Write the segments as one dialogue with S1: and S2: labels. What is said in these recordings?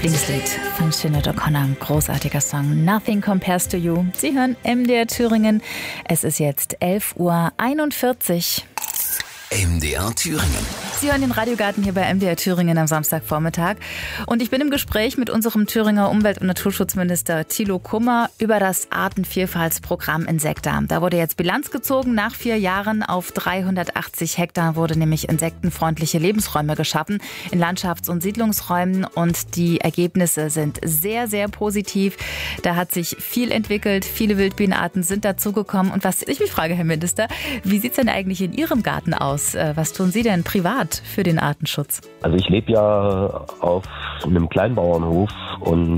S1: Lieblingslied von Sinead O'Connor. Großartiger Song. Nothing Compares to You. Sie hören MDR Thüringen. Es ist jetzt 11:41 Uhr.
S2: MDR Thüringen.
S1: Sie hören den Radiogarten hier bei MDR Thüringen am Samstagvormittag. Und ich bin im Gespräch mit unserem Thüringer Umwelt- und Naturschutzminister Thilo Kummer über das Artenvielfaltsprogramm Insekta. Da wurde jetzt Bilanz gezogen. Nach 4 Jahren auf 380 Hektar wurde nämlich insektenfreundliche Lebensräume geschaffen in Landschafts- und Siedlungsräumen. Und die Ergebnisse sind sehr, sehr positiv. Da hat sich viel entwickelt. Viele Wildbienenarten sind dazugekommen. Und was ich mich frage, Herr Minister, wie sieht es denn eigentlich in Ihrem Garten aus? Was tun Sie denn privat für den Artenschutz?
S3: Also ich lebe ja auf einem Kleinbauernhof und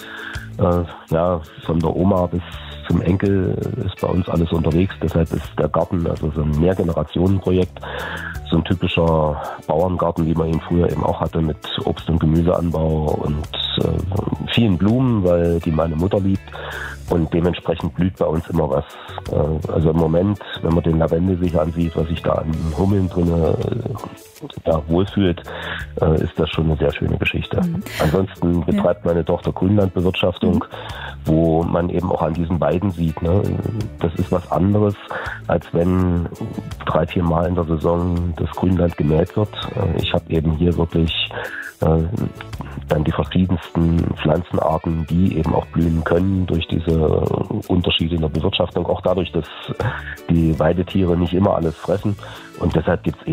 S3: von der Oma bis zum Enkel ist bei uns alles unterwegs. Deshalb ist der Garten also so ein Mehrgenerationenprojekt, so ein typischer Bauerngarten, wie man ihn früher eben auch hatte, mit Obst- und Gemüseanbau und vielen Blumen, weil die meine Mutter liebt. Und dementsprechend blüht bei uns immer was. Also im Moment, wenn man den Lavendel sich ansieht, was sich da an Hummeln drin wohlfühlt, ist das schon eine sehr schöne Geschichte. Ansonsten betreibt meine Tochter Grünlandbewirtschaftung, wo man eben auch an diesen Weiden sieht, ne? Das ist was anderes, als wenn 3-4 Mal in der Saison das Grünland gemäht wird. Ich habe eben hier wirklich dann die verschiedensten Pflanzenarten, die eben auch blühen können durch diese Unterschiede in der Bewirtschaftung, auch dadurch, dass die Weidetiere nicht immer alles fressen. Und deshalb gibt es